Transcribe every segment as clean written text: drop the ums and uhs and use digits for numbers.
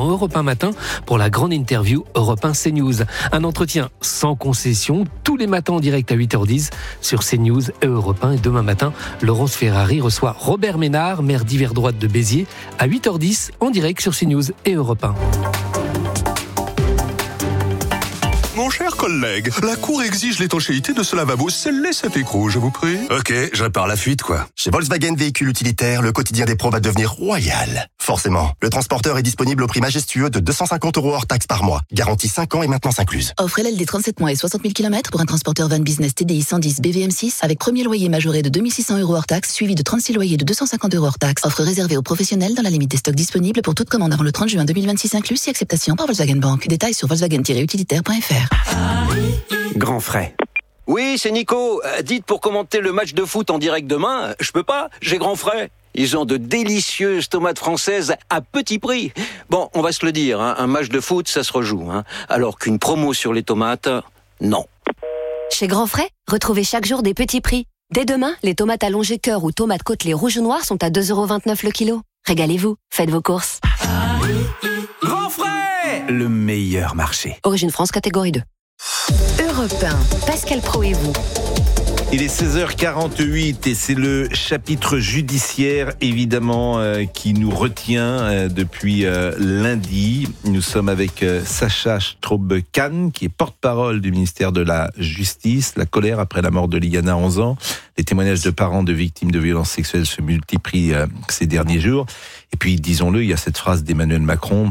dans Europe 1 Matin pour la grande interview Europe 1 CNews. Un entretien sans concession, tous les matins en direct à 8h10 sur CNews et Europe 1. Et demain matin, Laurence Ferrari reçoit Robert Ménard, maire d'hiver droite de Béziers, à 8h10 en direct sur CNews et Europe 1. Mon cher collègue, la Cour exige l'étanchéité de ce lavabo. Scellez cet écrou, je vous prie. Ok, je répare la fuite, quoi. Chez Volkswagen Véhicules Utilitaires, le quotidien des pros va devenir royal. Forcément, le transporteur est disponible au prix majestueux de 250 € hors taxe par mois. Garantie 5 ans et maintenance incluse. Offre LLD 37 mois et 60 000 km pour un transporteur van business TDI 110 BVM6 avec premier loyer majoré de 2600 € hors taxe, suivi de 36 loyers de 250 € hors taxe. Offre réservée aux professionnels dans la limite des stocks disponibles pour toute commande avant le 30 juin 2026 inclus, si acceptation par Volkswagen Bank. Détails sur volkswagen-utilitaire.fr. Grand frais. Oui, c'est Nico. Dites, pour commenter le match de foot en direct demain, je peux pas, j'ai grand frais. Ils ont de délicieuses tomates françaises à petit prix. Bon, on va se le dire, un match de foot, ça se rejoue. Alors qu'une promo sur les tomates, non. Chez Grand Frais, retrouvez chaque jour des petits prix. Dès demain, les tomates allongées cœur ou tomates côtelées rouges ou noires sont à 2,29 € le kilo. Régalez-vous, faites vos courses. Grand frais, le meilleur marché. Origine France, catégorie 2. Europe 1, Pascal Praud et vous. Il est 16h48 et c'est le chapitre judiciaire évidemment qui nous retient depuis lundi. Nous sommes avec Sacha Straume-Kahn qui est porte-parole du ministère de la Justice. La colère après la mort de Liliana, 11 ans. Les témoignages de parents de victimes de violences sexuelles se multiplient ces derniers jours. Et puis disons-le, il y a cette phrase d'Emmanuel Macron.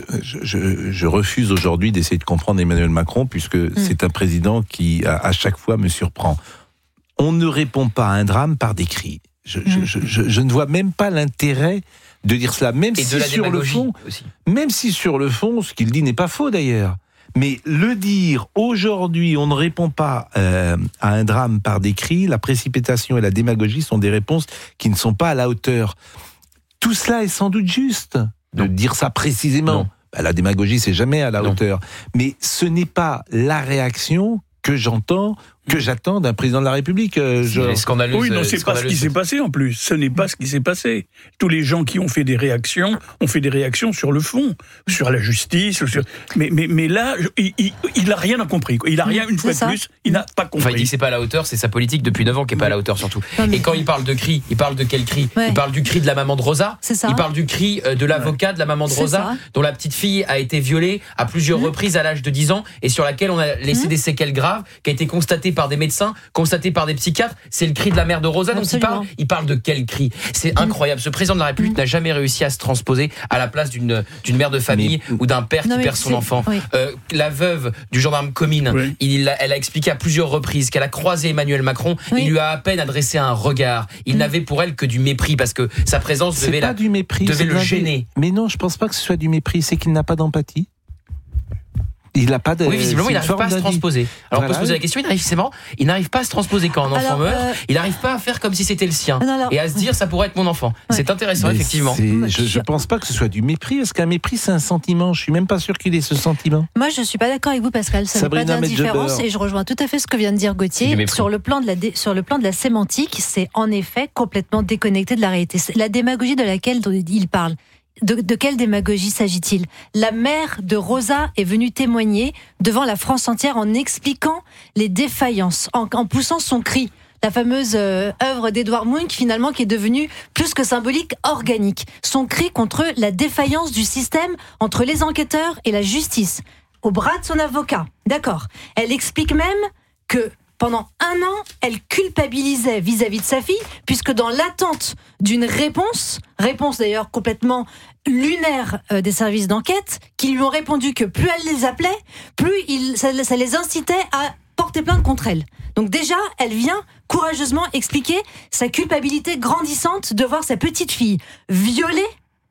Je refuse aujourd'hui d'essayer de comprendre Emmanuel Macron puisque c'est un président qui à chaque fois me surprend. On ne répond pas à un drame par des cris. Je ne vois même pas l'intérêt de dire cela, même si sur le fond, ce qu'il dit n'est pas faux d'ailleurs. Mais le dire aujourd'hui, on ne répond pas à un drame par des cris, la précipitation et la démagogie sont des réponses qui ne sont pas à la hauteur. Tout cela est sans doute juste de dire ça précisément. La démagogie, c'est jamais à la hauteur. Mais ce n'est pas la réaction que j'attends d'un président de la République. C'est scandaleux. Oui, non, c'est pas ce qui s'est passé en plus. Ce n'est pas ce qui s'est passé. Tous les gens qui ont fait des réactions ont fait des réactions sur le fond, sur la justice. Mais là, il n'a rien compris. Il n'a rien, une fois de plus, il n'a pas compris. Enfin, il dit que c'est pas à la hauteur, c'est sa politique depuis 9 ans qui est pas à la hauteur surtout. Et quand il parle de cri, il parle de quel cri ? Il parle du cri de la maman de Rosa. Il parle du cri de l'avocat de la maman de Rosa, dont la petite fille a été violée à plusieurs reprises à l'âge de 10 ans et sur laquelle on a laissé des séquelles graves, qui a été constatée par des médecins, constaté par des psychiatres. C'est le cri de la mère de Rosa dont il parle de quel cri ? C'est incroyable. Ce président de la République n'a jamais réussi à se transposer à la place d'une mère de famille ou d'un père qui perd son enfant. La veuve du gendarme Comines, elle a expliqué à plusieurs reprises qu'elle a croisé Emmanuel Macron. Il lui a à peine adressé un regard. Il n'avait pour elle que du mépris parce que sa présence devait le gêner. Mais non, je pense pas que ce soit du mépris, c'est qu'il n'a pas d'empathie. Il n'a pas de. Oui, visiblement, il n'arrive pas à se transposer. Alors, on peut se poser la question, il n'arrive pas à se transposer quand un enfant meurt. Il n'arrive pas à faire comme si c'était le sien. Et à se dire, ça pourrait être mon enfant. C'est intéressant, effectivement. Je ne pense pas que ce soit du mépris, parce qu'un mépris, c'est un sentiment. Je ne suis même pas sûr qu'il ait ce sentiment. Moi, je ne suis pas d'accord avec vous, Pascal. Ça n'a pas d'indifférence. Et je rejoins tout à fait ce que vient de dire Gauthier. Sur le plan de la sémantique, c'est en effet complètement déconnecté de la réalité. La démagogie de laquelle il parle. De quelle démagogie s'agit-il ? La mère de Rosa est venue témoigner devant la France entière en expliquant les défaillances, en poussant son cri. La fameuse œuvre d'Edouard Munch, finalement, qui est devenue plus que symbolique, organique. Son cri contre la défaillance du système entre les enquêteurs et la justice. Au bras de son avocat. D'accord. Elle explique même que pendant 1 an, elle culpabilisait vis-à-vis de sa fille, puisque dans l'attente d'une réponse d'ailleurs complètement lunaire des services d'enquête, qui lui ont répondu que plus elle les appelait, plus ça les incitait à porter plainte contre elle. Donc déjà, elle vient courageusement expliquer sa culpabilité grandissante de voir sa petite fille violée,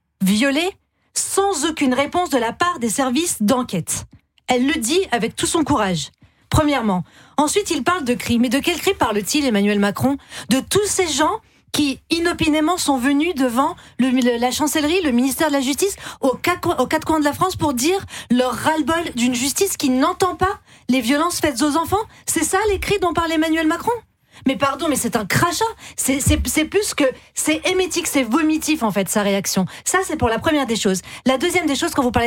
sans aucune réponse de la part des services d'enquête. Elle le dit avec tout son courage. Premièrement. Ensuite, il parle de cris. Mais de quel cri parle-t-il, Emmanuel Macron ? De tous ces gens qui, inopinément, sont venus devant la chancellerie, le ministère de la Justice, aux quatre coins de la France pour dire leur ras-le-bol d'une justice qui n'entend pas les violences faites aux enfants. C'est ça les cris dont parle Emmanuel Macron ? Mais pardon, mais c'est un crachat. C'est plus que... C'est émétique, c'est vomitif, en fait, sa réaction. Ça, c'est pour la première des choses. La deuxième des choses, quand vous parlez